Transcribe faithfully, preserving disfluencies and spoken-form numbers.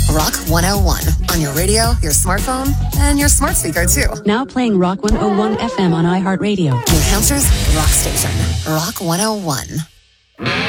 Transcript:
Rock one oh one. On your radio, your smartphone, and your smart speaker, too. Now playing Rock one oh one F M on iHeartRadio. New Hampshire's rock station. Rock one oh one.